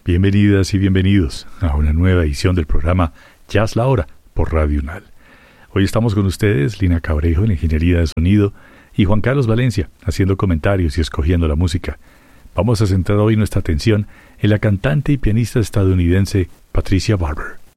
Bienvenidas y bienvenidos a una nueva edición del programa Jazz La Hora por Radio UNAL. Hoy estamos con ustedes, Lina Cabrejo en Ingeniería de Sonido y Juan Carlos Valencia haciendo comentarios y escogiendo la música. Vamos a centrar hoy nuestra atención en la cantante y pianista estadounidense Patricia Barber.